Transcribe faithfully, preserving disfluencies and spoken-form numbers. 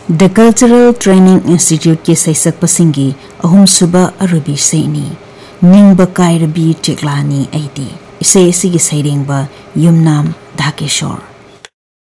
The Cultural Training Institute की सैसक पसिंगी अहुम सुबा अरुबी सैनी निंगबा कायरबी चेकलानी ऐदी इसे इसी की सैरेंगबा युमनाम धाकेश्वर